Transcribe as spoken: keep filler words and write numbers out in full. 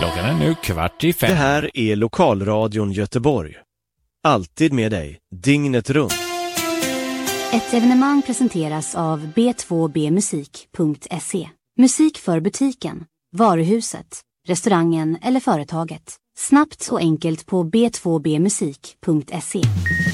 Klockan är nu kvart i fem. Det här är Lokalradion Göteborg. Alltid med dig, dygnet runt. Ett evenemang presenteras av b två b musik punkt se. Musik för butiken, varuhuset, restaurangen eller företaget. Snabbt och enkelt på b två b musik punkt se.